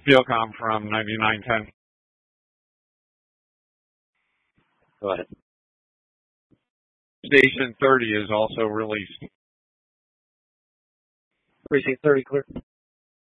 Steelcom from 9910. Go ahead. Station 30 is also released. Precinct 30 clear.